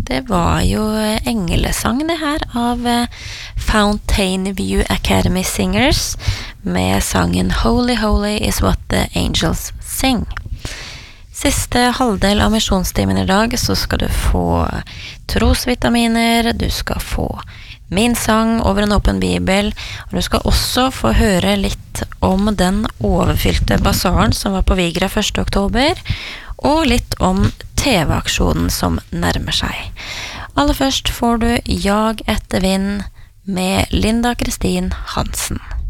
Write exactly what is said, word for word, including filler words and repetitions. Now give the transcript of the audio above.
Det var jo englesang det her av Fountain View Academy Singers med sangen Holy Holy is what the angels sing. Siste halvdel av misjonstimen i dag så skal du få trosvitaminer, du skal få min sang over en åpen bibel, og du skal også få høre litt om den overfylte basaren som var på Vigra første oktober, og litt om T V-aksjonen som nærmer seg. Aller først får du Jag etter vind med Linda Kristin Hansen.